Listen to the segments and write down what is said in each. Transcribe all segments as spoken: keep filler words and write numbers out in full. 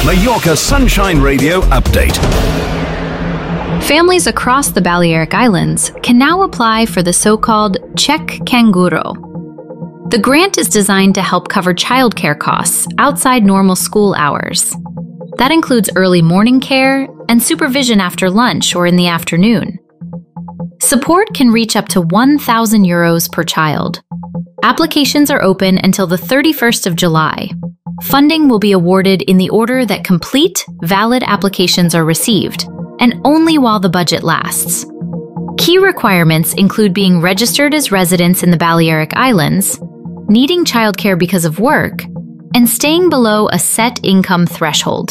Mallorca Sunshine Radio update. Families across the Balearic Islands can now apply for the so-called Cheque Canguro. The grant is designed to help cover childcare costs outside normal school hours. That includes early morning care and supervision after lunch or in the afternoon. Support can reach up to one thousand euros per child. Applications are open until the thirty-first of July. Funding will be awarded in the order that complete, valid applications are received, and only while the budget lasts. Key requirements include being registered as residents in the Balearic Islands, needing childcare because of work, and staying below a set income threshold.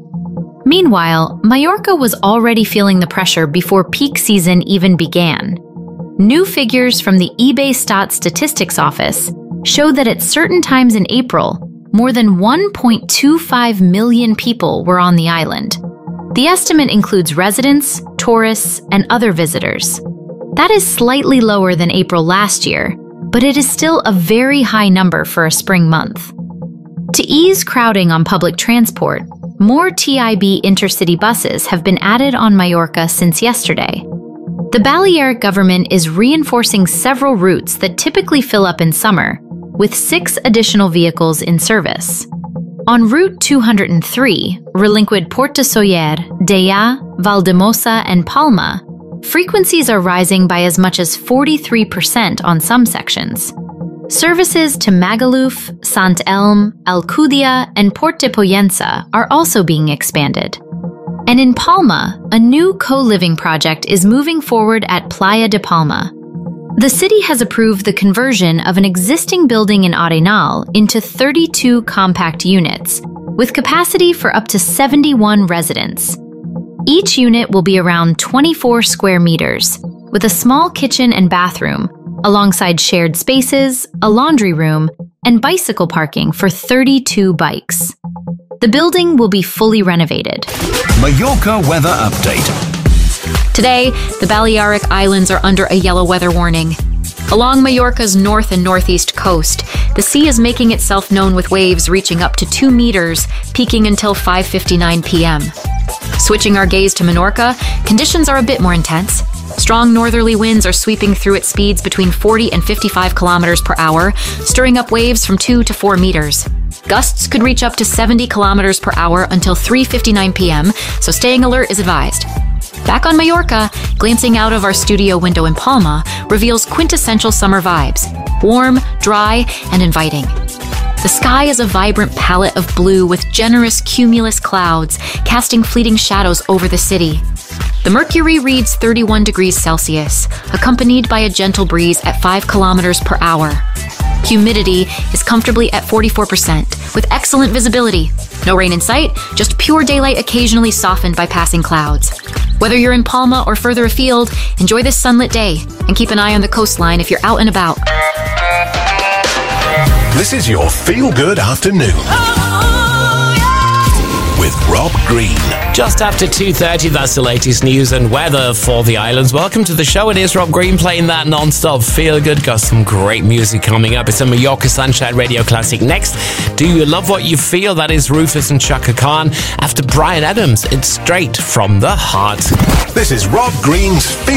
Meanwhile, Mallorca was already feeling the pressure before peak season even began. New figures from the eBay-Stat Statistics Office show that at certain times in April, more than one point two five million people were on the island. The estimate includes residents, tourists, and other visitors. That is slightly lower than April last year, but it is still a very high number for a spring month. To ease crowding on public transport, more T I B intercity buses have been added on Mallorca since yesterday. The Balearic government is reinforcing several routes that typically fill up in summer, with six additional vehicles in service. On Route two hundred three, Relinquid Port de Sóller, Deià, Valldemossa, and Palma, frequencies are rising by as much as forty-three percent on some sections. Services to Magaluf, Sant Elm, Alcúdia, and Port de Pollença are also being expanded. And in Palma, a new co-living project is moving forward at Playa de Palma. The city has approved the conversion of an existing building in Arenal into thirty-two compact units, with capacity for up to seventy-one residents. Each unit will be around twenty-four square meters, with a small kitchen and bathroom, alongside shared spaces, a laundry room, and bicycle parking for thirty-two bikes. The building will be fully renovated. Mallorca weather update. Today, the Balearic Islands are under a yellow weather warning. Along Mallorca's north and northeast coast, the sea is making itself known with waves reaching up to two meters, peaking until five fifty-nine p m Switching our gaze to Menorca, conditions are a bit more intense. Strong northerly winds are sweeping through at speeds between forty and fifty-five kilometers per hour, stirring up waves from two to four meters. Gusts could reach up to seventy kilometers per hour until three fifty-nine p m, so staying alert is advised. Back on Mallorca, glancing out of our studio window in Palma reveals quintessential summer vibes: warm, dry, and inviting. The sky is a vibrant palette of blue with generous cumulus clouds casting fleeting shadows over the city. The mercury reads thirty-one degrees Celsius, accompanied by a gentle breeze at five kilometers per hour. Humidity is comfortably at forty-four percent, with excellent visibility. No rain in sight, just pure daylight occasionally softened by passing clouds. Whether you're in Palma or further afield, enjoy this sunlit day and keep an eye on the coastline if you're out and about. This is your feel-good afternoon. With Rob Green. Just after two thirty, that's the latest news and weather for the islands. Welcome to the show. It is Rob Green playing that non-stop feel good. Got some great music coming up. It's a Mallorca Sunshine Radio classic. Next, Do You Love What You Feel? That is Rufus and Chaka Khan. After Bryan Adams, it's Straight from the Heart. This is Rob Green's Feel